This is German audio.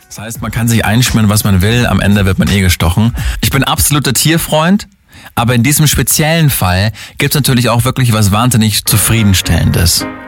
Das heißt, man kann sich einschmieren, was man will, am Ende wird man gestochen. Ich bin absoluter Tierfreund, aber in diesem speziellen Fall gibt es natürlich auch wirklich was wahnsinnig Zufriedenstellendes.